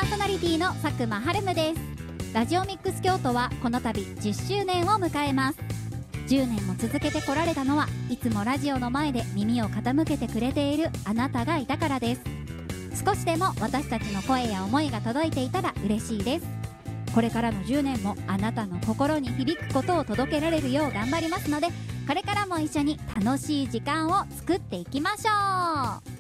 ーソナリティの佐久間春夢です。ラジオミックス京都はこの度10周年を迎えます。10年も続けてこられたのは、いつもラジオの前で耳を傾けてくれているあなたがいたからです。少しでも私たちの声や思いが届いていたら嬉しいです。これからの10年もあなたの心に響くことを届けられるよう頑張りますので、これからも一緒に楽しい時間を作っていきましょう。